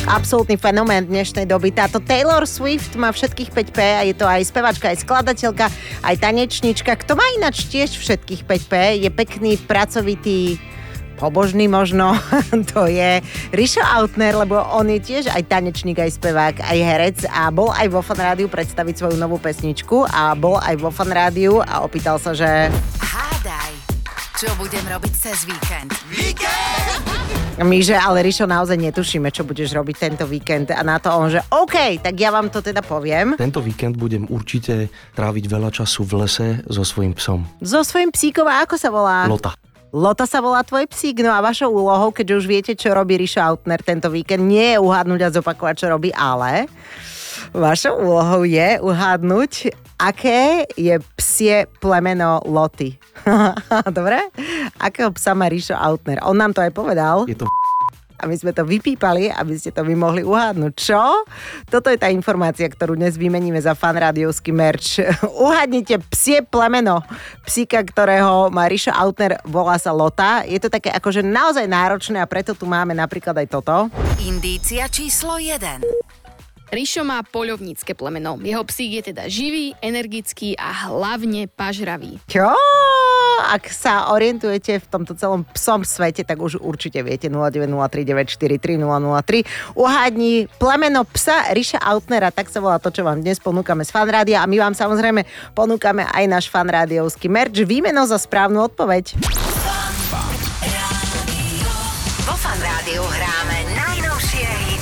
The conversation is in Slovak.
absolútny fenomén dnešnej doby. Táto Taylor Swift má všetkých 5P a je to aj spevačka, aj skladateľka, aj tanečnička. Kto má ináč tiež všetkých 5P, je pekný, pracovitý, pobožný možno, to je Rišo Autner, lebo on je tiež aj tanečník, aj spevák, aj herec a bol aj vo Fan Rádiu predstaviť svoju novú pesničku a bol aj vo Fan Rádiu a opýtal sa, že... Hádaj, čo budem robiť cez víkend? My, že ale Rišo, naozaj netušíme, čo budeš robiť tento víkend a na to on, že OK, tak ja vám to teda poviem. Tento víkend budem určite tráviť veľa času v lese so svojím psom. So svojím psíkom, a ako sa volá? Lota. Lota sa volá tvoj psík, no a vašou úlohou, keďže už viete, čo robí Rišo Autner tento víkend, nie je uhádnuť a zopakovať, čo robí, ale vašou úlohou je uhádnuť, aké je psie plemeno Loty. Dobre? Akého psa má Rišo Autner? On nám to aj povedal. Je to a my sme to vypípali, aby ste to vy mohli uhádnuť. Čo? Toto je tá informácia, ktorú dnes vymeníme za fanrádiovský merch. Uhádnite psie plemeno. Psíka, ktorého má Rišo Autner, volá sa Lota. Je to také akože naozaj náročné a preto tu máme napríklad aj toto. Indícia číslo 1. Rišo má poľovnícke plemeno. Jeho psík je teda živý, energický a hlavne pažravý. Čo? Ak sa orientujete v tomto celom psom svete, tak už určite viete 0903 943 003. Uhádni plemeno psa Riša Autnera, tak sa volá to, čo vám dnes ponúkame z Fanrádia a my vám samozrejme ponúkame aj náš fanrádiovský merch. Výmeno za správnu odpoveď.